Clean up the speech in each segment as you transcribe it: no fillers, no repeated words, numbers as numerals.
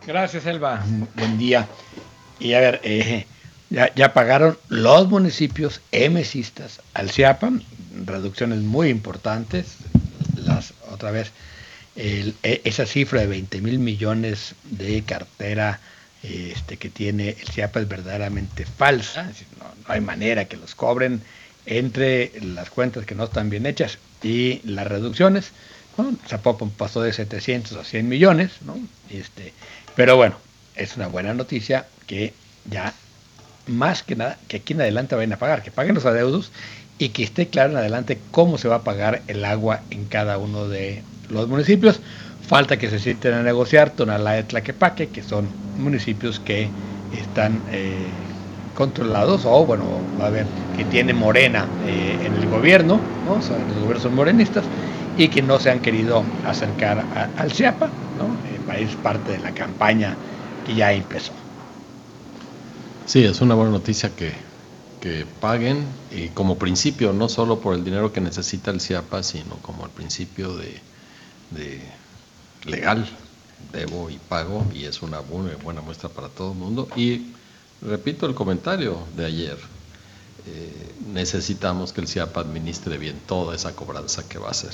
Gracias, Elba. Buen día. Y a ver, ya pagaron los municipios emesistas al CIAPA, reducciones muy importantes. Otra vez, esa cifra de 20,000 millones de cartera que tiene el CIAPA es verdaderamente falsa. Es decir, no hay manera que los cobren entre las cuentas que no están bien hechas y las reducciones. Bueno, Zapopan pasó de 700 a 100 millones, ¿no? Pero bueno, es una buena noticia que ya más que nada, que aquí en adelante vayan a pagar, que paguen los adeudos y que esté claro en adelante cómo se va a pagar el agua en cada uno de los municipios. Falta que se sienten a negociar Tonalá y Tlaquepaque, que son municipios que están controlados, o bueno, a ver, que tiene Morena en el gobierno, ¿no? O sea, los gobiernos son morenistas, y que no se han querido acercar al CIAPA, ¿no? Es parte de la campaña que ya empezó. Sí, es una buena noticia que paguen, y como principio, no solo por el dinero que necesita el CIAPA, sino como el principio de legal, debo y pago, y es una muy buena muestra para todo el mundo. Y repito el comentario de ayer, necesitamos que el CIAPA administre bien toda esa cobranza que va a hacer.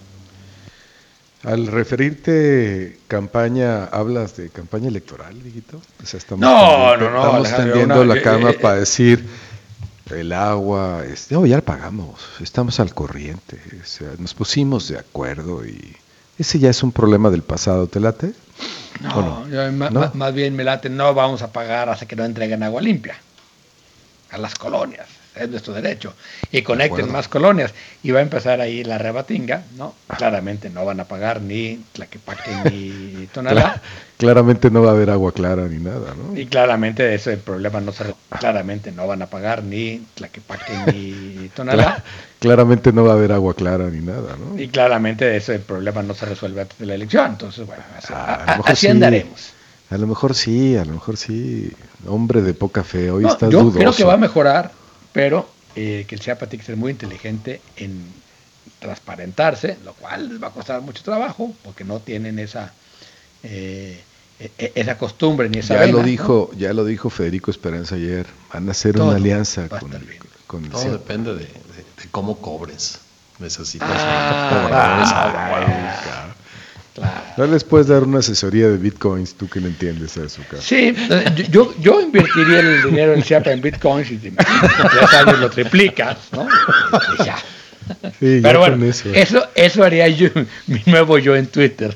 Al referirte campaña, ¿hablas de campaña electoral, Dieguito? O sea, estamos tendiendo la cama para decir el agua, ya la pagamos, estamos al corriente, o sea, nos pusimos de acuerdo y ese ya es un problema del pasado, ¿te late? No, ¿no? Más bien me late, no vamos a pagar hasta que no entreguen agua limpia a las colonias. Es nuestro derecho, y conecten más colonias, y va a empezar ahí la rebatinga, ¿no? Claramente no van a pagar ni Tlaquepaque ni Tonalá. Claramente no va a haber agua clara ni nada, ¿no? Y claramente ese problema no se resuelve. Claramente no van a pagar ni Tlaquepaque ni Tonalá. Claramente no va a haber agua clara ni nada, ¿no? Y claramente ese problema no se resuelve antes de la elección, entonces bueno, así andaremos. A lo mejor sí, hombre de poca fe, hoy estás dudoso. Yo creo que va a mejorar, pero que el CIAPA tiene que ser muy inteligente en transparentarse, lo cual les va a costar mucho trabajo, porque no tienen esa costumbre ni esa ya vena, lo dijo Federico Esperanza ayer, van a hacer una alianza con el todo CIAPA. Depende de cómo cobres. Necesitas cobradores. Claro. No les puedes dar una asesoría de bitcoins, tú que no entiendes eso, cara. Sí, yo invertiría el dinero en CIAPA en bitcoins y en 3 años lo triplicas, ¿no? Y ya. Sí, pero bueno, eso haría yo, mi nuevo yo en Twitter.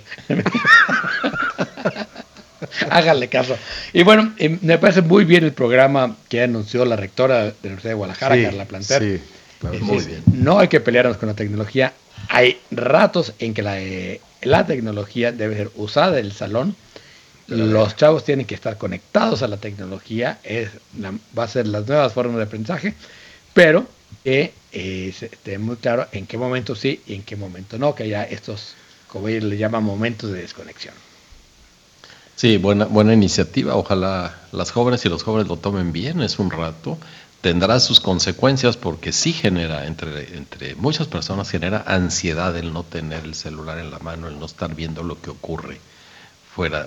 Háganle caso. Y bueno, me parece muy bien el programa que anunció la rectora de la Universidad de Guadalajara, Carla Planter. Sí, claro, muy bien. No hay que pelearnos con la tecnología. Hay ratos en que la tecnología debe ser usada en el salón. Los chavos tienen que estar conectados a la tecnología. Va a ser las nuevas formas de aprendizaje, pero que esté muy claro en qué momento sí y en qué momento no, que haya estos, como ellos le llaman, momentos de desconexión. Sí, buena iniciativa. Ojalá las jóvenes y los jóvenes lo tomen bien. Es un rato. Tendrá sus consecuencias porque sí genera, entre muchas personas, genera ansiedad el no tener el celular en la mano, el no estar viendo lo que ocurre fuera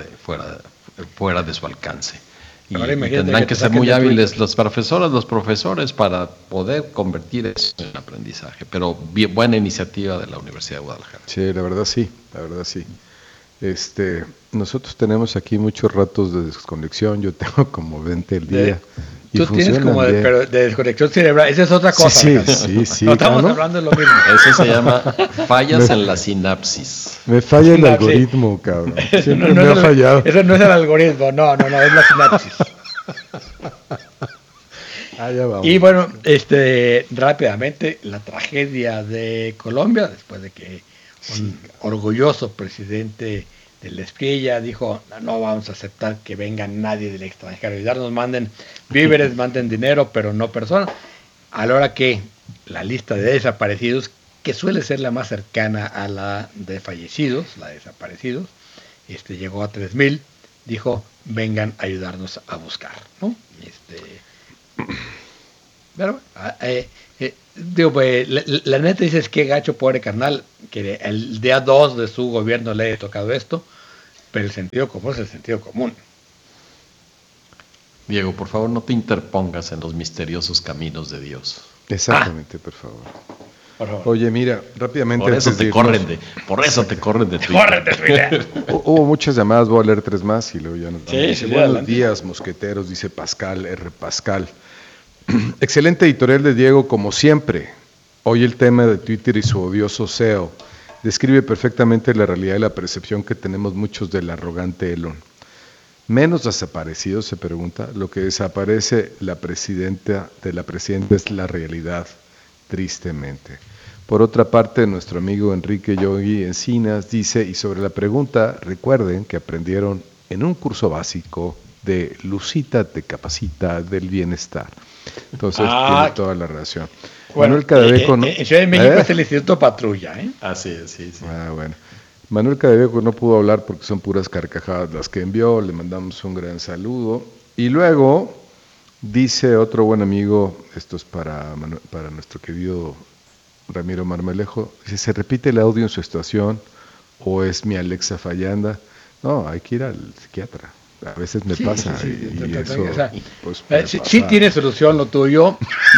de su alcance. Y tendrán que ser muy hábiles los profesores para poder convertir eso en aprendizaje. Pero buena iniciativa de la Universidad de Guadalajara. Sí, la verdad sí. Nosotros tenemos aquí muchos ratos de desconexión, yo tengo como 20 el día. Tú tienes como de desconexión cerebral, esa es otra cosa. Sí. No estamos hablando de lo mismo. Eso se llama fallas en la sinapsis. Me falla el algoritmo, cabrón. Siempre me ha fallado. Eso no es el algoritmo, no, es la sinapsis. Ya vamos. Y bueno, rápidamente, la tragedia de Colombia, después de que un orgulloso presidente del Espriella dijo, no vamos a aceptar que venga nadie del extranjero y nos manden víveres, manden dinero, pero no personas. A la hora que la lista de desaparecidos, que suele ser la más cercana a la de fallecidos, la de desaparecidos, llegó a 3,000, dijo, vengan a ayudarnos a buscar, ¿no? Pero pues, la neta dices que gacho, pobre carnal, que el día 2 de su gobierno le haya tocado esto. pero el sentido común es el sentido común. Diego, por favor, no te interpongas en los misteriosos caminos de Dios. Exactamente, por favor. Oye, mira, rápidamente. Por eso te corren de Twitter. Corren de Twitter. Hubo muchas llamadas, voy a leer 3 más y luego ya nos vamos. Sí, buenos adelante. Días, mosqueteros, dice Pascal R. Pascal. Excelente editorial de Diego, como siempre. Hoy el tema de Twitter y su odioso SEO describe perfectamente la realidad y la percepción que tenemos muchos del arrogante Elon. Menos desaparecidos, se pregunta. Lo que desaparece de la presidenta es la realidad, tristemente. Por otra parte, nuestro amigo Enrique Yogi Encinas dice, y sobre la pregunta, recuerden que aprendieron en un curso básico de Lucita te capacita del bienestar. Entonces tiene toda la relación. Bueno, Manuel Cadebeco, en Ciudad de México es el Instituto Patrulla, ¿eh? Así es, sí. Bueno. Manuel Cadebeco no pudo hablar porque son puras carcajadas las que envió, le mandamos un gran saludo. Y luego dice otro buen amigo, esto es para nuestro querido Ramiro Marmelejo, dice, ¿se repite el audio en su estación o es mi Alexa fallando? No, hay que ir al psiquiatra. A veces me pasa y eso pues, sí tiene solución lo tuyo.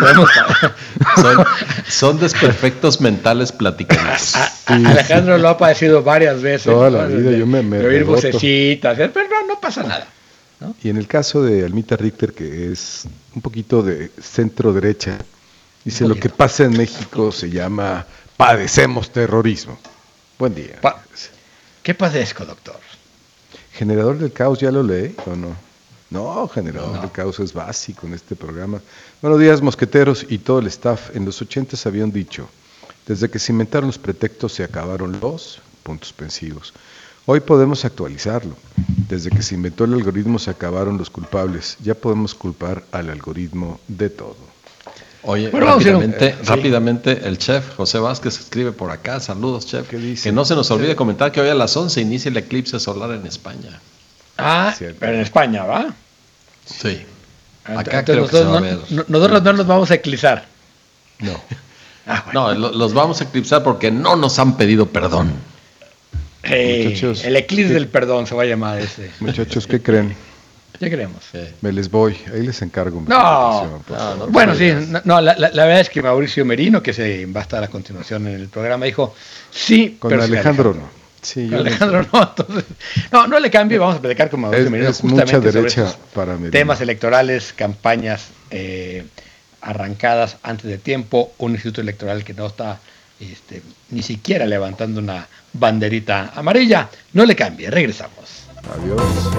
son desperfectos mentales platicados. Alejandro lo ha padecido varias veces. Toda la vida yo me oír vocecitas, pero no pasa nada, ¿no? Y en el caso de Almita Richter, que es un poquito de centro derecha, dice lo que pasa en México se llama padecemos terrorismo. Buen día. ¿Qué padezco, doctor? ¿Generador del caos ya lo lee o no? No, generador del caos es básico en este programa. Buenos días, mosqueteros y todo el staff. En los 80s habían dicho, desde que se inventaron los pretextos se acabaron los puntos suspensivos. Hoy podemos actualizarlo. Desde que se inventó el algoritmo se acabaron los culpables. Ya podemos culpar al algoritmo de todo. Oye, bueno, rápidamente, el chef José Vázquez escribe por acá, saludos chef, que no se nos olvide comentar que hoy a las 11 inicia el eclipse solar en España. Pero en España, ¿va? Sí. Acá creo que nosotros no nos vamos a eclipsar. No. No, los vamos a eclipsar porque no nos han pedido perdón. Muchachos, el eclipse del perdón se va a llamar ese. Muchachos, ¿qué creen? ¿Qué queremos? Me les voy, ahí les encargo. Bueno, sí, la verdad es que Mauricio Merino, que va a estar a continuación en el programa, dijo, sí, con pero Alejandro no. Sí, con Alejandro no, entonces, no le cambie, vamos a platicar con Mauricio Merino justamente mucha derecha sobre para Merino. Temas electorales, campañas arrancadas antes de tiempo, un instituto electoral que no está ni siquiera levantando una banderita amarilla. No le cambie, regresamos. Adiós.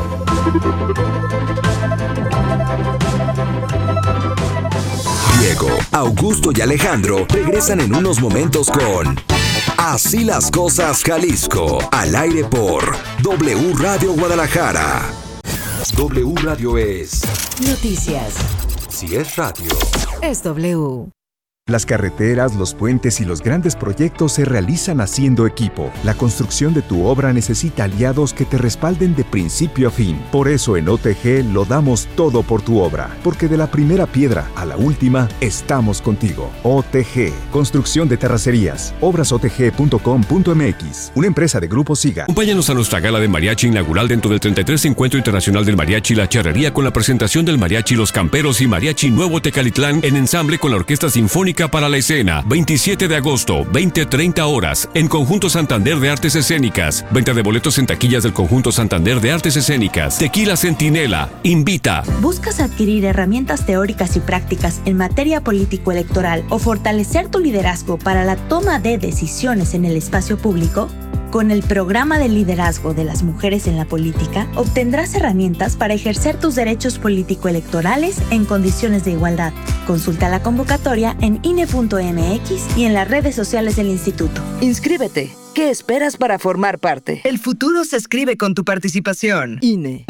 Diego, Augusto y Alejandro regresan en unos momentos con Así las cosas Jalisco, al aire por W Radio Guadalajara. W Radio es noticias. Si es radio, es W. Las carreteras, los puentes y los grandes proyectos se realizan haciendo equipo. La construcción de tu obra necesita aliados que te respalden de principio a fin. Por eso en OTG lo damos todo por tu obra, porque de la primera piedra a la última, estamos contigo. OTG, construcción de terracerías. Obrasotg.com.mx, una empresa de Grupo Siga. Acompáñanos a nuestra gala de mariachi inaugural dentro del 33 Encuentro Internacional del Mariachi La Charrería con la presentación del Mariachi Los Camperos y Mariachi Nuevo Tecalitlán en ensamble con la Orquesta Sinfónica para la Escena, 27 de agosto, 20-30 horas, en Conjunto Santander de Artes Escénicas. Venta de boletos en taquillas del Conjunto Santander de Artes Escénicas. Tequila Centinela, invita. ¿Buscas adquirir herramientas teóricas y prácticas en materia político-electoral o fortalecer tu liderazgo para la toma de decisiones en el espacio público? Con el programa de liderazgo de las mujeres en la política, obtendrás herramientas para ejercer tus derechos político-electorales en condiciones de igualdad. Consulta la convocatoria en INE.mx y en las redes sociales del instituto. Inscríbete. ¿Qué esperas para formar parte? El futuro se escribe con tu participación. INE.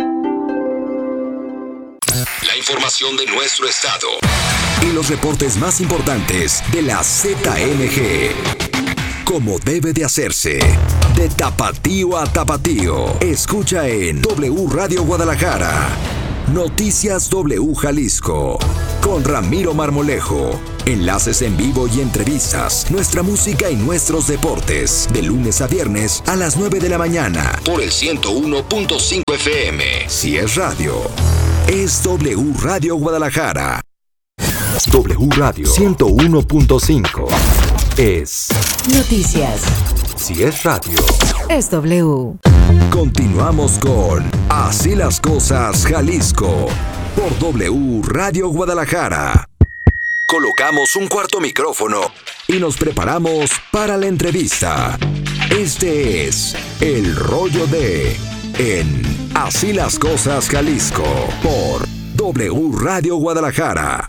La información de nuestro estado y los reportes más importantes de la ZMG. Como debe de hacerse. De tapatío a tapatío. Escucha en W Radio Guadalajara. Noticias W Jalisco, con Ramiro Marmolejo. Enlaces en vivo y entrevistas, nuestra música y nuestros deportes, de lunes a viernes a las 9 de la mañana, por el 101.5 FM. Si es radio, es W Radio Guadalajara. W Radio 101.5 es Noticias. Si es radio, Es W. continuamos con Así las Cosas Jalisco, por W Radio Guadalajara. Colocamos un cuarto micrófono y nos preparamos para la entrevista. Este es El Rollo de en Así las Cosas Jalisco, por W Radio Guadalajara.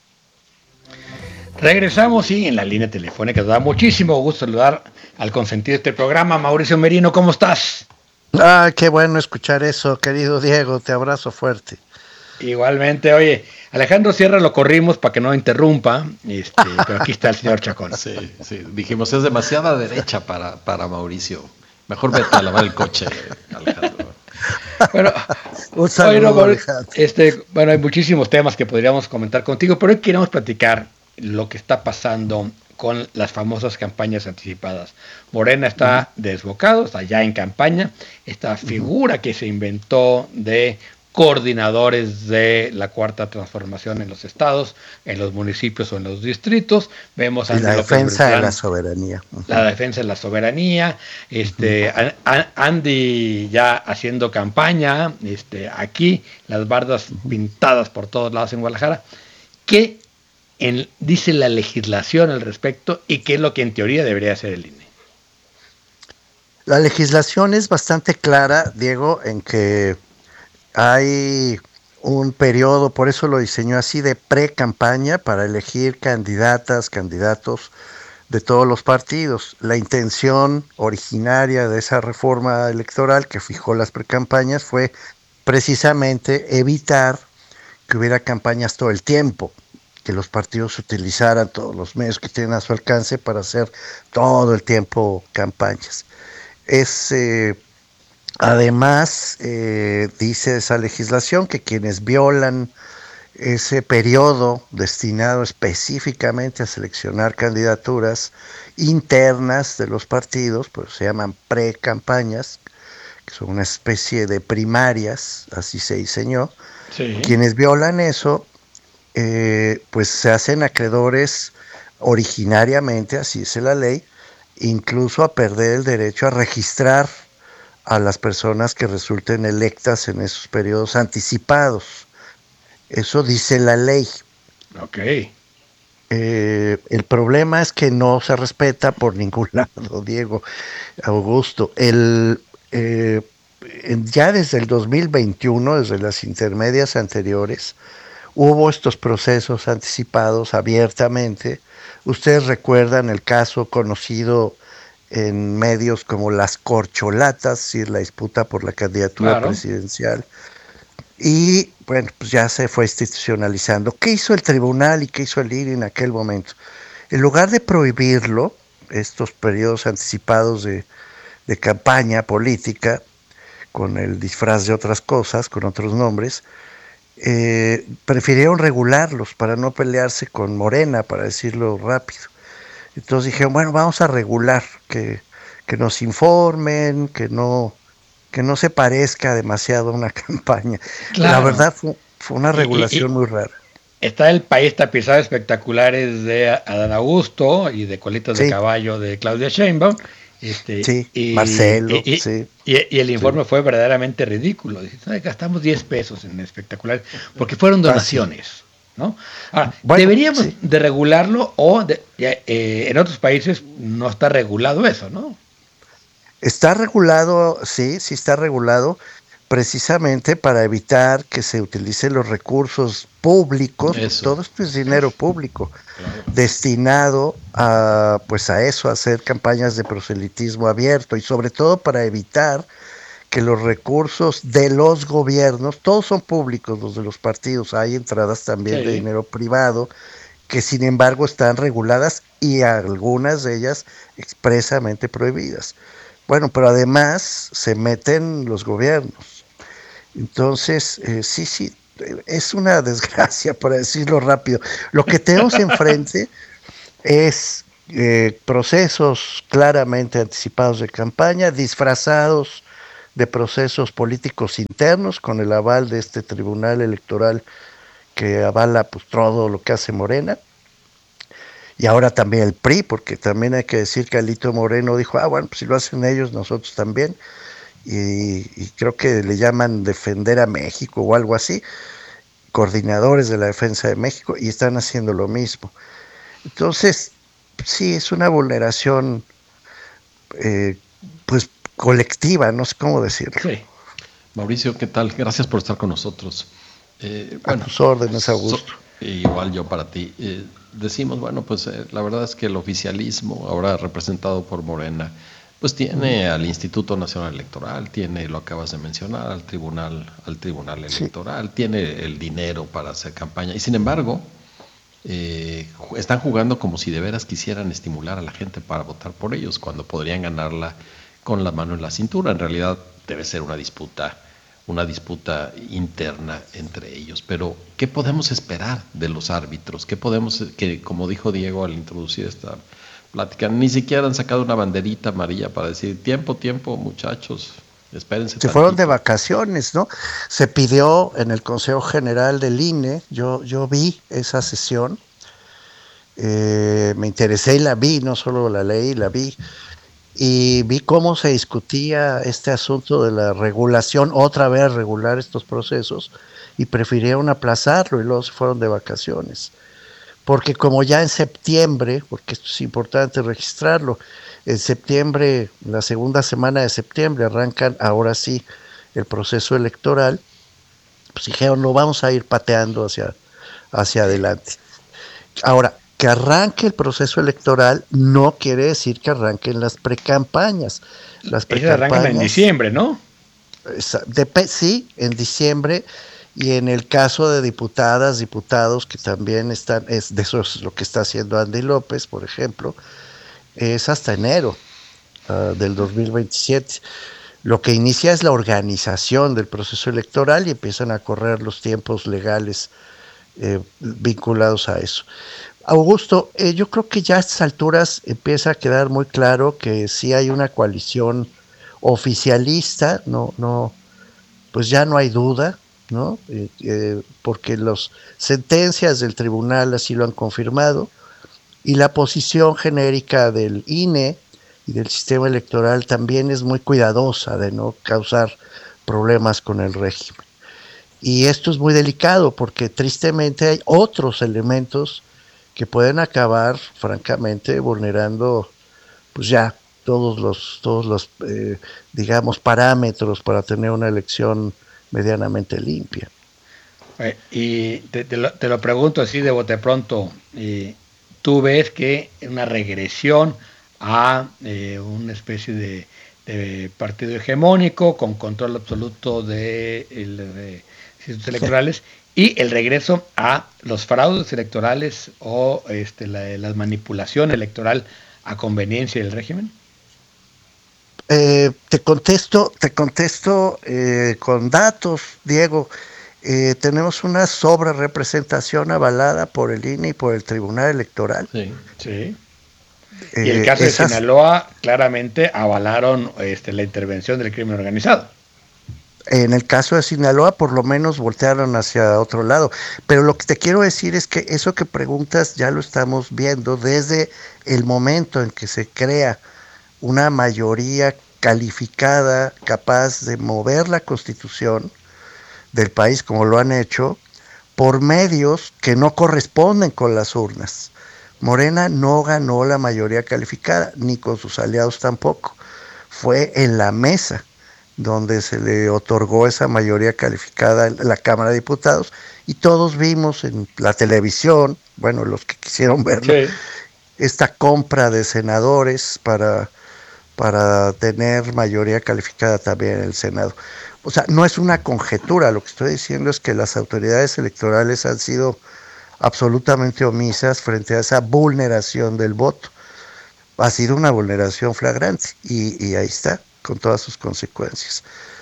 Regresamos y en la línea telefónica nos da muchísimo gusto saludar al consentido de este programa, Mauricio Merino. ¿Cómo estás? Qué bueno escuchar eso, querido Diego, te abrazo fuerte. Igualmente, oye, Alejandro Sierra lo corrimos para que no interrumpa, pero aquí está el señor Chacón. Sí, dijimos, es demasiada derecha para Mauricio. Mejor vete a lavar el coche, Alejandro. Bueno, un saludo, Alejandro. Bueno, hay muchísimos temas que podríamos comentar contigo, pero hoy queremos platicar lo que está pasando con las famosas campañas anticipadas. Morena está desbocado, está ya en campaña. Esta figura que se inventó de coordinadores de la Cuarta Transformación en los estados, en los municipios o en los distritos. Vemos la defensa de la soberanía. La defensa de la soberanía. Andy ya haciendo campaña. Aquí las bardas pintadas por todos lados en Guadalajara. ¿Qué dice la legislación al respecto y qué es lo que en teoría debería hacer el INE? La legislación es bastante clara, Diego, en que hay un periodo, por eso lo diseñó así, de pre-campaña para elegir candidatos de todos los partidos. La intención originaria de esa reforma electoral que fijó las pre-campañas fue precisamente evitar que hubiera campañas todo el tiempo, que los partidos utilizaran todos los medios que tienen a su alcance para hacer todo el tiempo campañas. Además, dice esa legislación que quienes violan ese periodo destinado específicamente a seleccionar candidaturas internas de los partidos, pues se llaman pre-campañas, que son una especie de primarias, así se diseñó. Sí. Quienes violan eso, pues se hacen acreedores originariamente, así dice la ley, incluso a perder el derecho a registrar a las personas que resulten electas en esos periodos anticipados. Eso dice la ley. Ok. El problema es que no se respeta por ningún lado, Diego, Augusto. Ya desde el 2021, desde las intermedias anteriores, hubo estos procesos anticipados abiertamente. Ustedes recuerdan el caso conocido en medios como las corcholatas, es decir, la disputa por la candidatura presidencial. Y bueno, pues ya se fue institucionalizando. ¿Qué hizo el tribunal y qué hizo el INE en aquel momento? En lugar de prohibirlo, estos periodos anticipados de campaña política, con el disfraz de otras cosas, con otros nombres, prefirieron regularlos para no pelearse con Morena, para decirlo rápido. Entonces dijeron, bueno, vamos a regular, que nos informen, que no se parezca demasiado a una campaña. Claro. La verdad fue una regulación muy rara. Está el país tapizado de espectaculares de Adán Augusto y de colitas de caballo de Claudia Sheinbaum. Marcelo. Y el informe fue verdaderamente ridículo. Gastamos 10 pesos en espectaculares porque fueron donaciones. ¿No? Ahora, deberíamos de regularlo o en otros países no está regulado eso, ¿no? Está regulado, sí está regulado, precisamente para evitar que se utilicen los recursos públicos. Todo esto es dinero público, destinado a eso, a hacer campañas de proselitismo abierto, y sobre todo para evitar que los recursos de los gobiernos, todos son públicos los de los partidos, hay entradas también de dinero privado, que sin embargo están reguladas y algunas de ellas expresamente prohibidas. Bueno, pero además se meten los gobiernos. Entonces, sí, es una desgracia, para decirlo rápido. Lo que tenemos enfrente es procesos claramente anticipados de campaña, disfrazados de procesos políticos internos con el aval de este tribunal electoral que avala pues todo lo que hace Morena. Y ahora también el PRI, porque también hay que decir que Alito Moreno dijo, bueno, pues si lo hacen ellos, nosotros también. Y creo que le llaman Defender a México o algo así, coordinadores de la defensa de México, y están haciendo lo mismo. Entonces, sí, es una vulneración pues colectiva, no sé cómo decirlo. Sí. Mauricio, ¿qué tal? Gracias por estar con nosotros. A tus órdenes, Augusto. Igual yo para ti. Decimos, bueno, pues la verdad es que el oficialismo, ahora representado por Morena, pues tiene al Instituto Nacional Electoral, tiene, lo acabas de mencionar, al Tribunal Electoral, tiene el dinero para hacer campaña, y sin embargo, están jugando como si de veras quisieran estimular a la gente para votar por ellos, cuando podrían ganarla con la mano en la cintura. En realidad debe ser una disputa interna entre ellos. Pero, ¿qué podemos esperar de los árbitros? ¿Qué podemos, que como dijo Diego al introducir esta plática, ni siquiera han sacado una banderita amarilla para decir, tiempo, muchachos, espérense Se tantito? fueron de vacaciones, ¿no? Se pidió en el Consejo General del INE, yo vi esa sesión, me interesé y la vi, no solo la leí, la vi, y vi cómo se discutía este asunto de la regulación, otra vez regular estos procesos, y prefirieron aplazarlo y luego se fueron de vacaciones. Porque como ya en septiembre, porque esto es importante registrarlo, en septiembre, la segunda semana de septiembre, arrancan ahora sí el proceso electoral, pues dijeron, lo vamos a ir pateando hacia adelante. Ahora, que arranque el proceso electoral no quiere decir que arranquen las precampañas. Las precampañas arrancan en diciembre, ¿no? Sí, en diciembre, y en el caso de diputadas, diputados que también están, de eso es lo que está haciendo Andy López, por ejemplo, es hasta enero del 2027. Lo que inicia es la organización del proceso electoral y empiezan a correr los tiempos legales vinculados a eso. Augusto, yo creo que ya a estas alturas empieza a quedar muy claro que sí hay una coalición oficialista, pues ya no hay duda, ¿no? Porque las sentencias del tribunal así lo han confirmado, y la posición genérica del INE y del sistema electoral también es muy cuidadosa de no causar problemas con el régimen. Y esto es muy delicado porque tristemente hay otros elementos que pueden acabar, francamente, vulnerando pues ya todos los digamos, parámetros para tener una elección medianamente limpia. Y te lo pregunto así de bote pronto, ¿tú ves que una regresión a una especie de partido hegemónico con control absoluto de institutos electorales y el regreso a los fraudes electorales o la manipulación electoral a conveniencia del régimen? Te contesto con datos, Diego. Tenemos una sobrerepresentación avalada por el INE y por el Tribunal Electoral. Sí. Y el caso de Sinaloa claramente avalaron la intervención del crimen organizado. En el caso de Sinaloa, por lo menos voltearon hacia otro lado. Pero lo que te quiero decir es que eso que preguntas ya lo estamos viendo desde el momento en que se crea una mayoría calificada capaz de mover la Constitución del país, como lo han hecho, por medios que no corresponden con las urnas. Morena no ganó la mayoría calificada, ni con sus aliados tampoco. Fue en la mesa donde se le otorgó esa mayoría calificada en la Cámara de Diputados, y todos vimos en la televisión, bueno, los que quisieron verlo, esta compra de senadores para tener mayoría calificada también en el Senado. O sea, no es una conjetura, lo que estoy diciendo es que las autoridades electorales han sido absolutamente omisas frente a esa vulneración del voto. Ha sido una vulneración flagrante y ahí está, con todas sus consecuencias.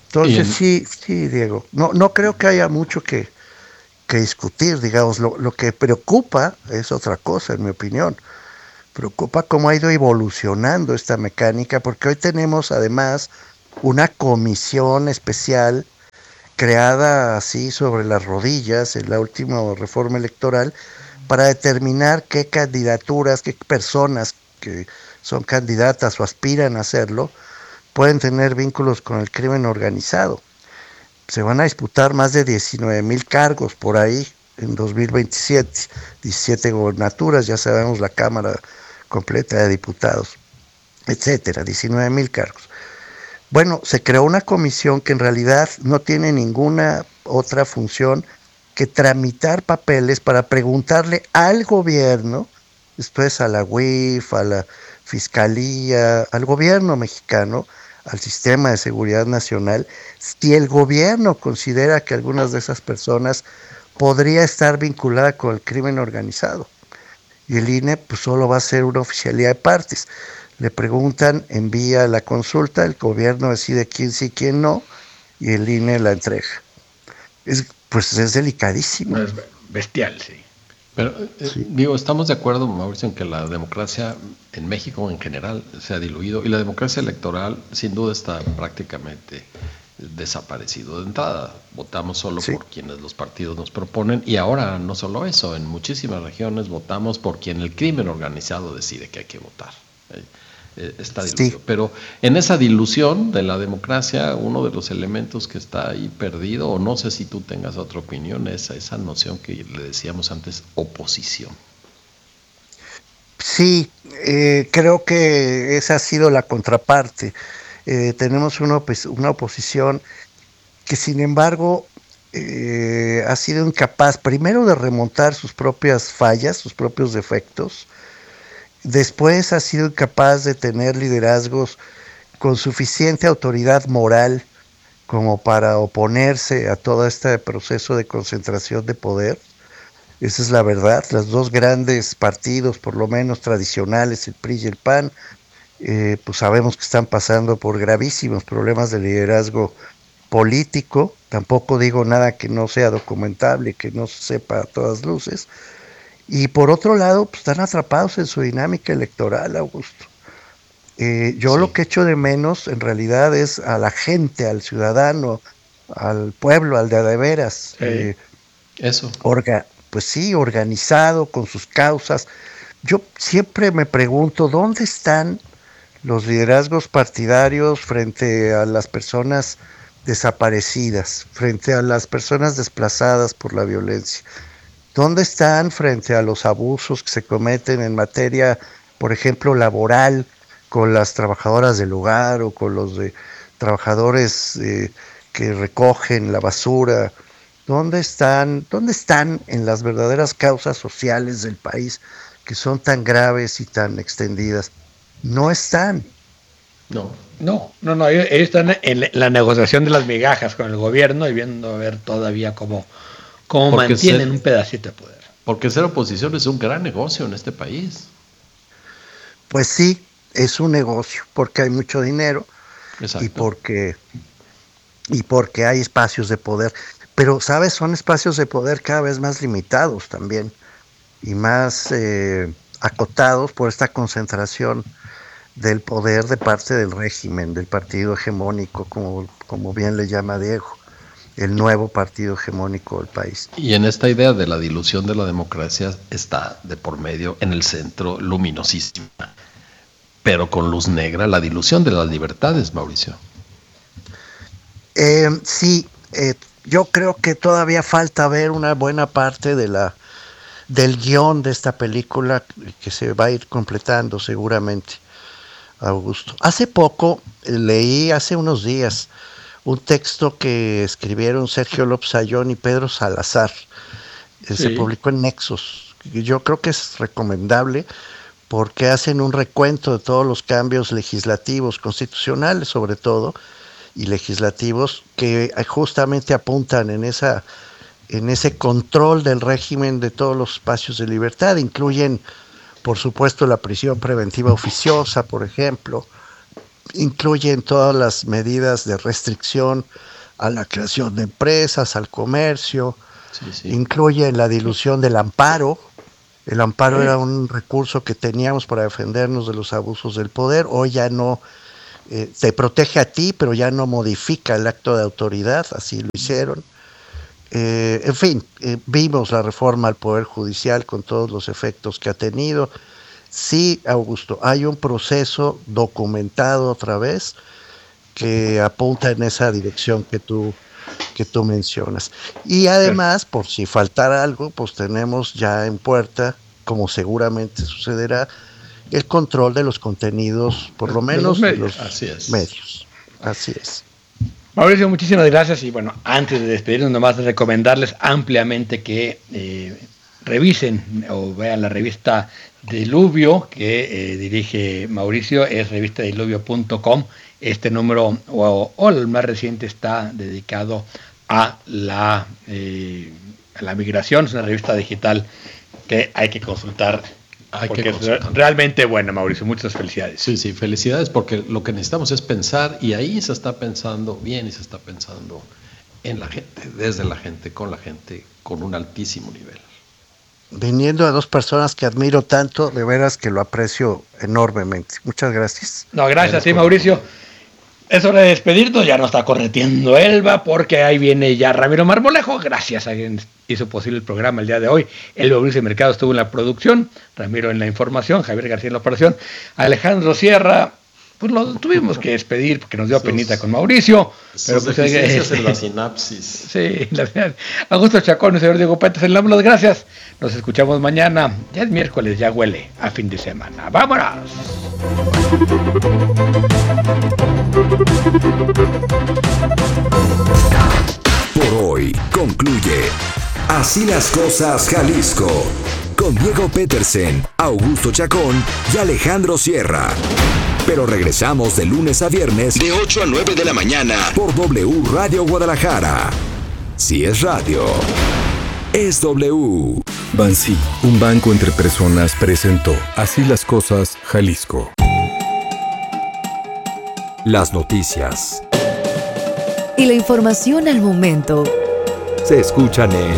Entonces sí, Diego, no creo que haya mucho que discutir, digamos. Lo que preocupa es otra cosa, en mi opinión. Preocupa cómo ha ido evolucionando esta mecánica, porque hoy tenemos además una comisión especial creada así sobre las rodillas en la última reforma electoral para determinar qué candidaturas, qué personas que son candidatas o aspiran a hacerlo pueden tener vínculos con el crimen organizado. Se van a disputar más de 19,000 cargos por ahí en 2027, 17 gobernaturas, ya sabemos la Cámara completa de Diputados, etcétera, 19,000 cargos. Bueno, se creó una comisión que en realidad no tiene ninguna otra función que tramitar papeles para preguntarle al gobierno, esto es a la UIF, a la Fiscalía, al gobierno mexicano, al Sistema de Seguridad Nacional, si el gobierno considera que algunas de esas personas podría estar vinculada con el crimen organizado. Y el INE pues solo va a ser una oficialía de partes. Le preguntan, envía la consulta, el gobierno decide quién sí, quién no, y el INE la entrega. Pues es delicadísimo. Es bestial, sí. Pero, digo, estamos de acuerdo, Mauricio, en que la democracia en México en general se ha diluido y la democracia electoral sin duda está prácticamente desaparecido. De entrada, votamos solo por quienes los partidos nos proponen y ahora no solo eso, en muchísimas regiones votamos por quien el crimen organizado decide que hay que votar. Está diluido. Sí. Pero en esa dilución de la democracia, uno de los elementos que está ahí perdido, o no sé si tú tengas otra opinión, es esa noción que le decíamos antes, oposición. Sí, creo que esa ha sido la contraparte. Tenemos una oposición que sin embargo ha sido incapaz primero de remontar sus propias fallas, sus propios defectos. Después ha sido incapaz de tener liderazgos con suficiente autoridad moral como para oponerse a todo este proceso de concentración de poder. Esa es la verdad. Los dos grandes partidos, por lo menos tradicionales, el PRI y el PAN, pues sabemos que están pasando por gravísimos problemas de liderazgo político. Tampoco digo nada que no sea documentable, que no se sepa a todas luces. Y por otro lado, pues están atrapados en su dinámica electoral, Augusto. Yo lo que echo de menos en realidad es a la gente, al ciudadano, al pueblo, al de veras. Eso. Pues sí, organizado, con sus causas. Yo siempre me pregunto, ¿dónde están los liderazgos partidarios frente a las personas desaparecidas, frente a las personas desplazadas por la violencia? ¿Dónde están frente a los abusos que se cometen en materia, por ejemplo, laboral, con las trabajadoras del hogar o con los trabajadores que recogen la basura? ¿Dónde están en las verdaderas causas sociales del país que son tan graves y tan extendidas? No están. No, ellos están en la negociación de las migajas con el gobierno y viendo a ver todavía cómo mantienen un pedacito de poder. Porque ser oposición es un gran negocio en este país. Pues sí, es un negocio, porque hay mucho dinero. Exacto. y porque hay espacios de poder. Pero, ¿sabes? Son espacios de poder cada vez más limitados también y más acotados por esta concentración del poder de parte del régimen, del partido hegemónico, como bien le llama Diego, el nuevo partido hegemónico del país. Y en esta idea de la dilución de la democracia está de por medio, en el centro, luminosísima, pero con luz negra, la dilución de las libertades, Mauricio. Sí, yo creo que todavía falta ver una buena parte del guión de esta película que se va a ir completando seguramente, Augusto. Hace poco leí, hace unos días, un texto que escribieron Sergio López Ayllón y Pedro Salazar. Se publicó en Nexos. Yo creo que es recomendable porque hacen un recuento de todos los cambios legislativos, constitucionales sobre todo, y legislativos que justamente apuntan en ese control del régimen de todos los espacios de libertad. Incluyen, por supuesto, la prisión preventiva oficiosa, por ejemplo, incluyen todas las medidas de restricción a la creación de empresas, al comercio, incluye la dilución del amparo. El amparo era un recurso que teníamos para defendernos de los abusos del poder. Hoy ya no te protege a ti, pero ya no modifica el acto de autoridad, así lo hicieron. En fin, vimos la reforma al Poder Judicial con todos los efectos que ha tenido. Sí, Augusto, hay un proceso documentado otra vez que apunta en esa dirección que tú mencionas. Y además, por si faltara algo, pues tenemos ya en puerta, como seguramente sucederá, el control de los contenidos, por lo menos de los medios. Así es. Mauricio, muchísimas gracias. Y bueno, antes de despedirnos, nomás recomendarles ampliamente que revisen o vean la revista Diluvio que dirige Mauricio, es revistadiluvio.com. Este número o el más reciente está dedicado a la migración. Es una revista digital que hay que consultar. Es realmente buena, Mauricio. Muchas felicidades. Sí, felicidades, porque lo que necesitamos es pensar, y ahí se está pensando bien y se está pensando en la gente, desde la gente, con un altísimo nivel. Viniendo a dos personas que admiro tanto, de veras que lo aprecio enormemente. Muchas gracias. No, gracias a ti, Mauricio. Es hora de despedirnos, ya nos está correteando Elba, porque ahí viene ya Ramiro Marmolejo, gracias a quien hizo posible el programa el día de hoy. Elba Ulises Mercado estuvo en la producción, Ramiro en la información, Javier García en la operación, Alejandro Sierra, pues lo tuvimos que despedir porque nos dio penita con Mauricio. Pero pues en la sinapsis. Sí, Augusto Chacón y el señor Diego Patas en las gracias. Nos escuchamos mañana, ya es miércoles, ya huele a fin de semana. ¡Vámonos! Por hoy concluye Así las Cosas Jalisco con Diego Petersen, Augusto Chacón y Alejandro Sierra. Pero regresamos de lunes a viernes de 8 a 9 de la mañana por W Radio Guadalajara. Si es radio, es W. Bansi, un banco entre personas, presentó Así las Cosas Jalisco. Las noticias y la información al momento se escuchan en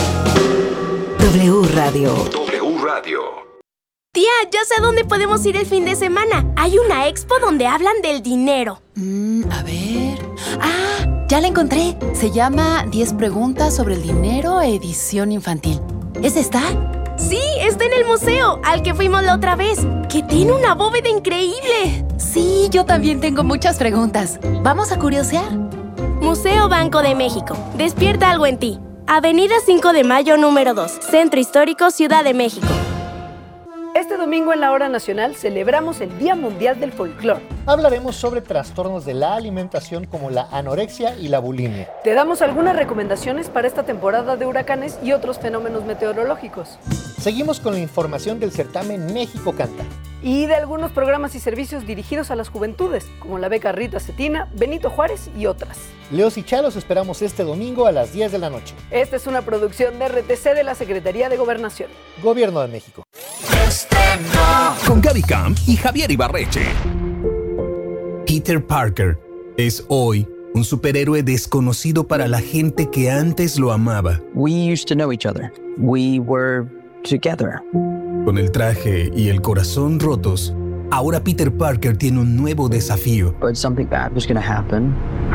W Radio. W Radio. Tía, ya sé a dónde podemos ir el fin de semana. Hay una expo donde hablan del dinero. A ver... ¡Ah! Ya la encontré. Se llama 10 preguntas sobre el dinero, edición infantil. ¿Es esta? Sí, está en el museo, al que fuimos la otra vez, que tiene una bóveda increíble. Sí, yo también tengo muchas preguntas. ¿Vamos a curiosear? Museo Banco de México. Despierta algo en ti. Avenida 5 de Mayo, número 2. Centro Histórico, Ciudad de México. Este domingo en la Hora Nacional celebramos el Día Mundial del Folclor. Hablaremos sobre trastornos de la alimentación como la anorexia y la bulimia. Te damos algunas recomendaciones para esta temporada de huracanes y otros fenómenos meteorológicos. Seguimos con la información del certamen México Canta. Y de algunos programas y servicios dirigidos a las juventudes, como la beca Rita Cetina, Benito Juárez y otras. Leos y Chalos esperamos este domingo a las 10 de la noche. Esta es una producción de RTC de la Secretaría de Gobernación. Gobierno de México. Con Gaby Camp y Javier Ibarreche. Peter Parker es hoy un superhéroe desconocido para la gente que antes lo amaba. We used to know each other. We were together. Con el traje y el corazón rotos, ahora Peter Parker tiene un nuevo desafío. But something bad was gonna happen.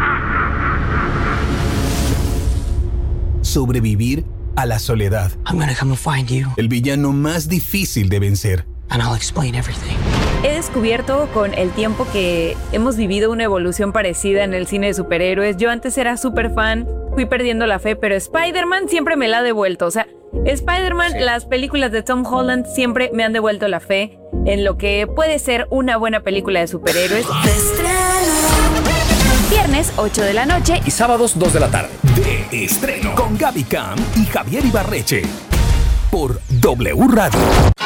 Sobrevivir a la soledad. I'm gonna come and find you. El villano más difícil de vencer. And I'll explain everything. He descubierto con el tiempo que hemos vivido una evolución parecida en el cine de superhéroes. Yo antes era súper fan, fui perdiendo la fe, pero Spider-Man siempre me la ha devuelto. O sea, Spider-Man, sí. Las películas de Tom Holland siempre me han devuelto la fe en lo que puede ser una buena película de superhéroes. Viernes, 8 de la noche. Y sábados, 2 de la tarde. De estreno. Con Gaby Camp y Javier Ibarreche. Por W Radio.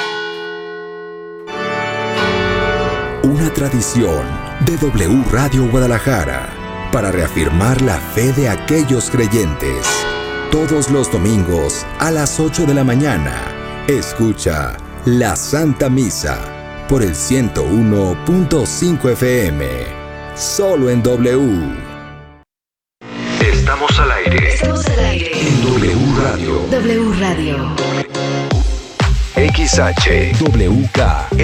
Una tradición de W Radio Guadalajara para reafirmar la fe de aquellos creyentes. Todos los domingos a las 8 de la mañana, escucha la Santa Misa por el 101.5 FM. solo en W. Estamos al aire. Estamos al aire. En W Radio. W Radio. XH, WK,